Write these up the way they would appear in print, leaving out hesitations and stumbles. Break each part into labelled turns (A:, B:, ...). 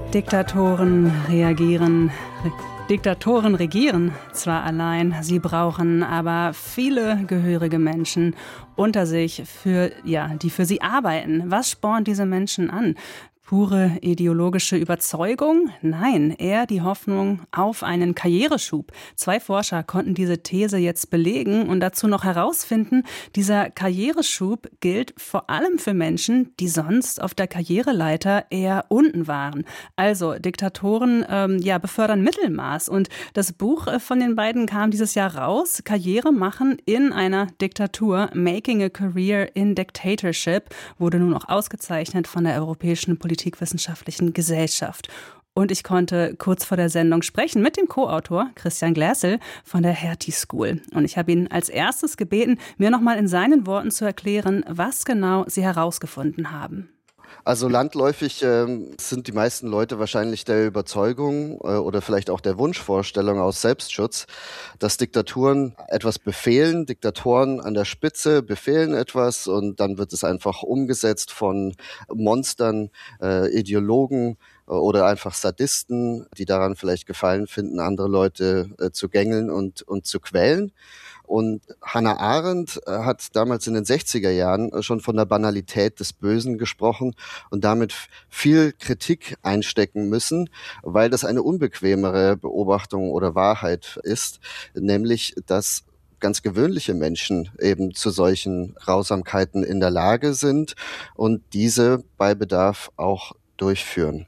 A: Diktatoren regieren zwar allein, sie brauchen aber viele gehörige Menschen unter sich, die für sie arbeiten. Was spornt diese Menschen an? Pure ideologische Überzeugung? Nein, eher die Hoffnung auf einen Karriereschub. 2 Forscher konnten diese These jetzt belegen und dazu noch herausfinden, dieser Karriereschub gilt vor allem für Menschen, die sonst auf der Karriereleiter eher unten waren. Also Diktatoren befördern Mittelmaß. Und das Buch von den beiden kam dieses Jahr raus. Karriere machen in einer Diktatur. Making a Career in Dictatorship wurde nun auch ausgezeichnet von der Europäischen Politikwissenschaftlichen Gesellschaft. Und ich konnte kurz vor der Sendung sprechen mit dem Co-Autor Christian Gläsel von der Hertie School. Und ich habe ihn als erstes gebeten, mir nochmal in seinen Worten zu erklären, was genau sie herausgefunden haben.
B: Also landläufig sind die meisten Leute wahrscheinlich der Überzeugung oder vielleicht auch der Wunschvorstellung aus Selbstschutz, dass Diktaturen etwas befehlen, Diktatoren an der Spitze befehlen etwas und dann wird es einfach umgesetzt von Monstern, Ideologen oder einfach Sadisten, die daran vielleicht Gefallen finden, andere Leute zu gängeln und zu quälen. Und Hannah Arendt hat damals in den 60er Jahren schon von der Banalität des Bösen gesprochen und damit viel Kritik einstecken müssen, weil das eine unbequemere Beobachtung oder Wahrheit ist, nämlich dass ganz gewöhnliche Menschen eben zu solchen Grausamkeiten in der Lage sind und diese bei Bedarf auch durchführen.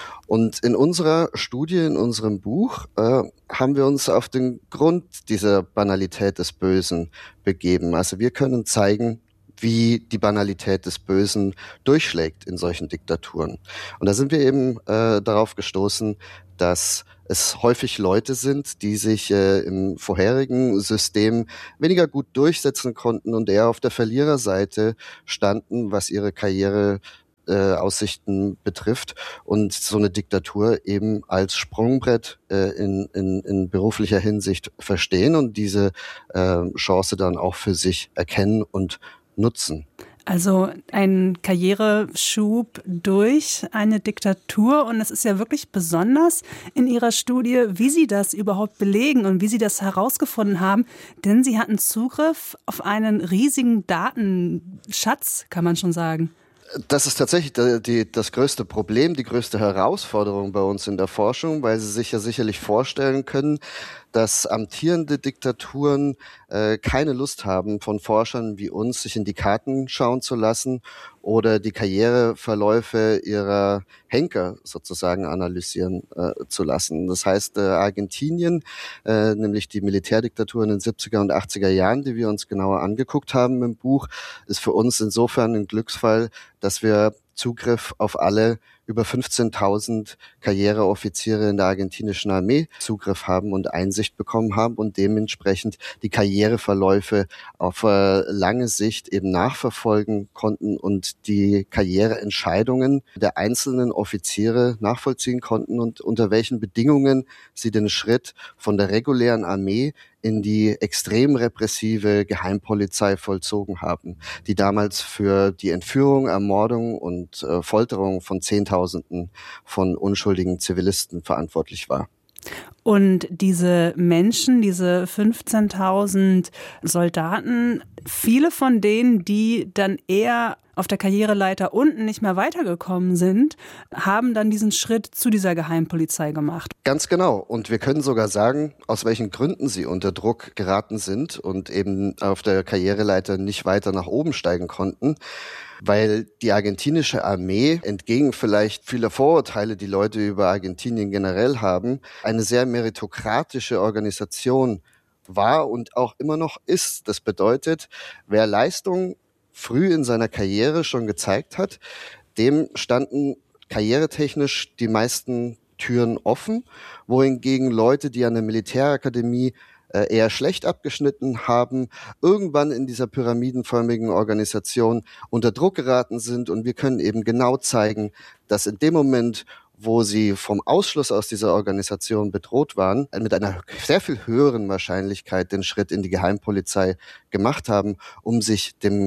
B: Und in unserer Studie, in unserem Buch, haben wir uns auf den Grund dieser Banalität des Bösen begeben. Also wir können zeigen, wie die Banalität des Bösen durchschlägt in solchen Diktaturen. Und da sind wir eben darauf gestoßen, dass es häufig Leute sind, die sich im vorherigen System weniger gut durchsetzen konnten und eher auf der Verliererseite standen, was ihre Aussichten betrifft und so eine Diktatur eben als Sprungbrett in beruflicher Hinsicht verstehen und diese Chance dann auch für sich erkennen und nutzen.
A: Also ein Karriereschub durch eine Diktatur und es ist ja wirklich besonders in Ihrer Studie, wie Sie das überhaupt belegen und wie Sie das herausgefunden haben, denn Sie hatten Zugriff auf einen riesigen Datenschatz, kann man schon sagen.
B: Das ist tatsächlich das größte Problem, die größte Herausforderung bei uns in der Forschung, weil Sie sich ja sicherlich vorstellen können, dass amtierende Diktaturen keine Lust haben, von Forschern wie uns sich in die Karten schauen zu lassen oder die Karriereverläufe ihrer Henker sozusagen analysieren zu lassen. Das heißt, Argentinien, nämlich die Militärdiktatur in den 70er und 80er Jahren, die wir uns genauer angeguckt haben im Buch, ist für uns insofern ein Glücksfall, dass wir Zugriff auf alle über 15.000 Karriereoffiziere in der argentinischen Armee Zugriff haben und Einsicht bekommen haben und dementsprechend die Karriereverläufe auf lange Sicht eben nachverfolgen konnten und die Karriereentscheidungen der einzelnen Offiziere nachvollziehen konnten und unter welchen Bedingungen sie den Schritt von der regulären Armee in die extrem repressive Geheimpolizei vollzogen haben, die damals für die Entführung, Ermordung und Folterung von Zehntausenden von unschuldigen Zivilisten verantwortlich war.
A: Und diese Menschen, diese 15.000 Soldaten, viele von denen, die dann eher auf der Karriereleiter unten nicht mehr weitergekommen sind, haben dann diesen Schritt zu dieser Geheimpolizei gemacht.
B: Ganz genau. Und wir können sogar sagen, aus welchen Gründen sie unter Druck geraten sind und eben auf der Karriereleiter nicht weiter nach oben steigen konnten. Weil die argentinische Armee, entgegen vielleicht vieler Vorurteile, die Leute über Argentinien generell haben, eine sehr meritokratische Organisation war und auch immer noch ist. Das bedeutet, wer Leistung früh in seiner Karriere schon gezeigt hat, dem standen karrieretechnisch die meisten Türen offen, wohingegen Leute, die an der Militärakademie eher schlecht abgeschnitten haben, irgendwann in dieser pyramidenförmigen Organisation unter Druck geraten sind. Und wir können eben genau zeigen, dass in dem Moment, wo sie vom Ausschluss aus dieser Organisation bedroht waren, mit einer sehr viel höheren Wahrscheinlichkeit den Schritt in die Geheimpolizei gemacht haben, um sich dem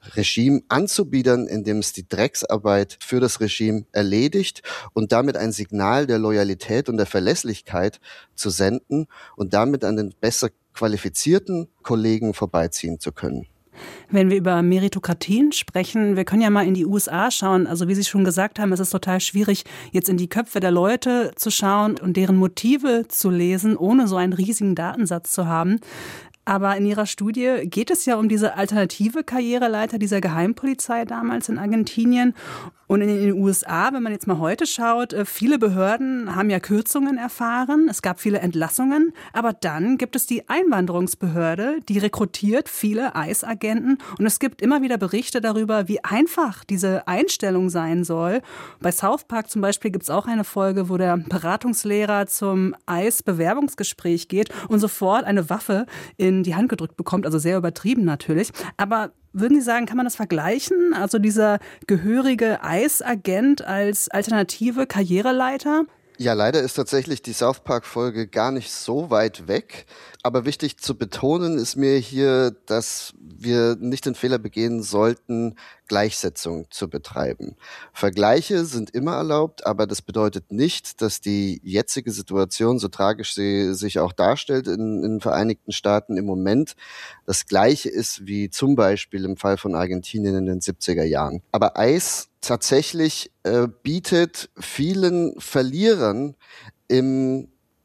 B: Regime anzubiedern, indem es die Drecksarbeit für das Regime erledigt und damit ein Signal der Loyalität und der Verlässlichkeit zu senden und damit an den besser qualifizierten Kollegen vorbeiziehen zu können.
A: Wenn wir über Meritokratien sprechen, wir können ja mal in die USA schauen. Also wie Sie schon gesagt haben, es ist total schwierig, jetzt in die Köpfe der Leute zu schauen und deren Motive zu lesen, ohne so einen riesigen Datensatz zu haben. Aber in Ihrer Studie geht es ja um diese alternative Karriereleiter dieser Geheimpolizei damals in Argentinien. Und in den USA, wenn man jetzt mal heute schaut, viele Behörden haben ja Kürzungen erfahren. Es gab viele Entlassungen. Aber dann gibt es die Einwanderungsbehörde, die rekrutiert viele ICE-Agenten. Und es gibt immer wieder Berichte darüber, wie einfach diese Einstellung sein soll. Bei South Park zum Beispiel gibt es auch eine Folge, wo der Beratungslehrer zum ICE-Bewerbungsgespräch geht und sofort eine Waffe in die Hand gedrückt bekommt. Also sehr übertrieben natürlich. Aber würden Sie sagen, kann man das vergleichen? Also dieser gehörige ICE-Agent als alternative Karriereleiter?
B: Ja, leider ist tatsächlich die South Park-Folge gar nicht so weit weg. Aber wichtig zu betonen ist mir hier, dass wir nicht den Fehler begehen sollten, Gleichsetzung zu betreiben. Vergleiche sind immer erlaubt, aber das bedeutet nicht, dass die jetzige Situation, so tragisch sie sich auch darstellt in den Vereinigten Staaten im Moment, das Gleiche ist wie zum Beispiel im Fall von Argentinien in den 70er Jahren. Aber ICE tatsächlich bietet vielen Verlierern in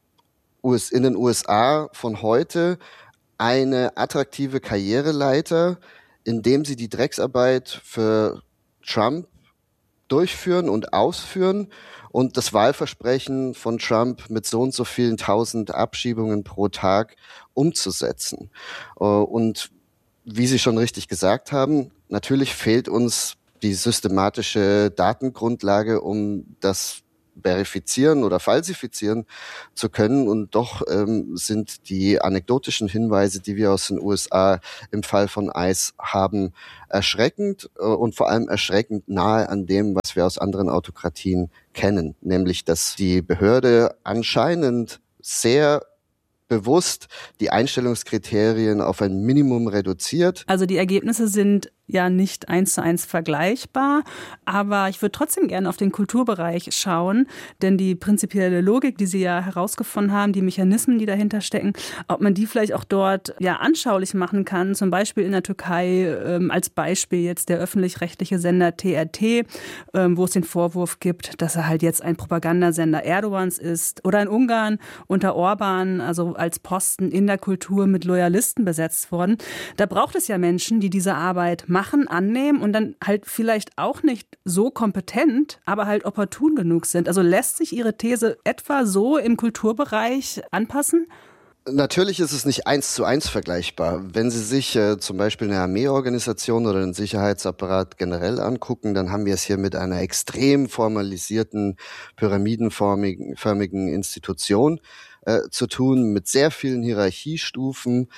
B: den USA von heute eine attraktive Karriereleiter, indem sie die Drecksarbeit für Trump durchführen und ausführen und das Wahlversprechen von Trump mit so und so vielen 1000 Abschiebungen pro Tag umzusetzen. Und wie Sie schon richtig gesagt haben, natürlich fehlt uns die systematische Datengrundlage, um das verifizieren oder falsifizieren zu können. Und doch sind die anekdotischen Hinweise, die wir aus den USA im Fall von ICE haben, erschreckend und vor allem erschreckend nahe an dem, was wir aus anderen Autokratien kennen. Nämlich, dass die Behörde anscheinend sehr bewusst die Einstellungskriterien auf ein Minimum reduziert.
A: Also die Ergebnisse sind ja nicht 1:1 vergleichbar, aber ich würde trotzdem gerne auf den Kulturbereich schauen, denn die prinzipielle Logik, die Sie ja herausgefunden haben, die Mechanismen, die dahinter stecken, ob man die vielleicht auch dort ja anschaulich machen kann, zum Beispiel in der Türkei, als Beispiel jetzt der öffentlich-rechtliche Sender TRT, wo es den Vorwurf gibt, dass er halt jetzt ein Propagandasender Erdogans ist, oder in Ungarn unter Orban, also als Posten in der Kultur mit Loyalisten besetzt worden. Da braucht es ja Menschen, die diese Arbeit machen, annehmen und dann halt vielleicht auch nicht so kompetent, aber halt opportun genug sind. Also lässt sich Ihre These etwa so im Kulturbereich anpassen?
B: Natürlich ist es nicht 1:1 vergleichbar. Wenn Sie sich zum Beispiel eine Armeeorganisation oder einen Sicherheitsapparat generell angucken, dann haben wir es hier mit einer extrem formalisierten, pyramidenförmigen Institution zu tun, mit sehr vielen Hierarchiestufen,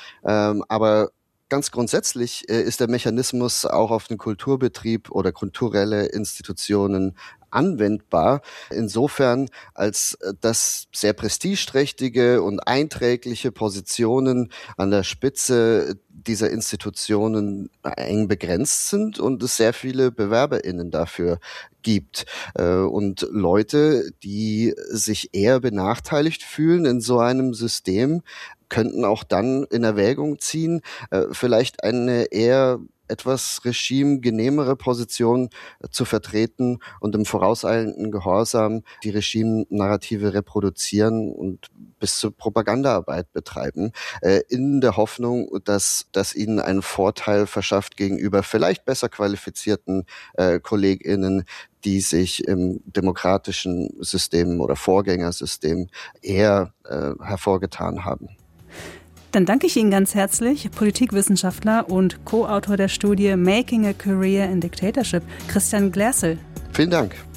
B: aber ganz grundsätzlich ist der Mechanismus auch auf den Kulturbetrieb oder kulturelle Institutionen anwendbar, insofern als dass sehr prestigeträchtige und einträgliche Positionen an der Spitze dieser Institutionen eng begrenzt sind und es sehr viele BewerberInnen dafür gibt. Und Leute, die sich eher benachteiligt fühlen in so einem System, könnten auch dann in Erwägung ziehen, vielleicht eine eher etwas regimegenehmere Position zu vertreten und im vorauseilenden Gehorsam die Regime-Narrative reproduzieren und bis zur Propagandaarbeit betreiben, in der Hoffnung, dass das ihnen einen Vorteil verschafft gegenüber vielleicht besser qualifizierten KollegInnen, die sich im demokratischen System oder Vorgängersystem eher hervorgetan haben.
A: Dann danke ich Ihnen ganz herzlich, Politikwissenschaftler und Co-Autor der Studie Making a Career in Dictatorship, Christian Glärsel.
B: Vielen Dank.